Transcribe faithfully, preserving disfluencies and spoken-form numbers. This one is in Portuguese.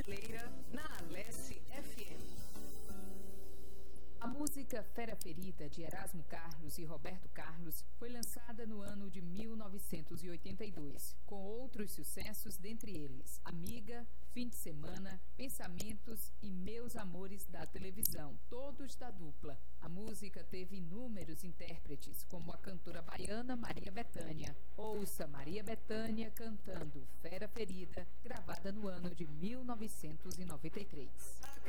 brasileira na Alesse F M. A música Fera Ferida, de Erasmo Carlos e Roberto Carlos, foi lançada no ano de mil novecentos e oitenta e dois, com outros sucessos, dentre eles Amiga, Fim de Semana, Pensamentos e Meus Amores da Televisão, todos da dupla. A música teve inúmeros intérpretes, como a cantora baiana Maria Bethânia. Ouça Maria Bethânia cantando Fera Ferida, gravada no ano de mil novecentos e noventa e três.